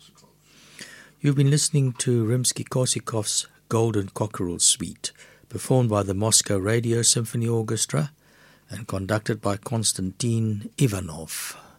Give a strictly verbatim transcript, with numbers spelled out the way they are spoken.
You've been listening to Rimsky-Korsakov's Golden Cockerel Suite, performed by the Moscow Radio Symphony Orchestra and conducted by Konstantin Ivanov.